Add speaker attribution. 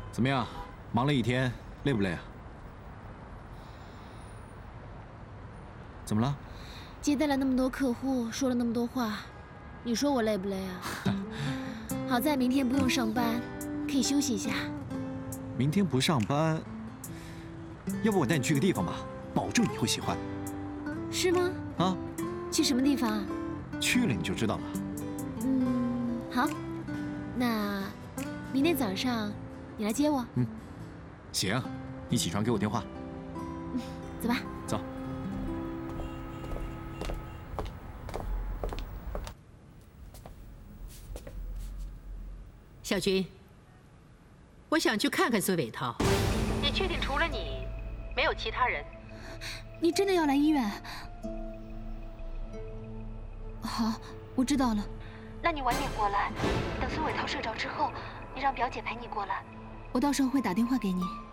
Speaker 1: 怎么样？忙了一天，累不累啊？怎么了？
Speaker 2: 接待了那么多客户，说了那么多话，你说我累不累啊？好在明天不用上班，可以休息一下。
Speaker 1: 明天不上班，要不我带你去个地方吧，保证你会喜欢。
Speaker 2: 是吗？
Speaker 1: 啊？
Speaker 2: 去什么地方？
Speaker 1: 去了你就知道了。
Speaker 2: 好，那明天早上你来接我。
Speaker 1: 行，你起床给我电话。
Speaker 2: 走吧。
Speaker 1: 走。
Speaker 3: 小军，我想去看看孙伟涛。你确定除了你，没有其他人？
Speaker 2: 你真的要来医院？好，我知道了。
Speaker 4: 那你晚点过来，等孙伟涛睡着之后，你让表姐陪你过来。
Speaker 2: 我到时候会打电话给你。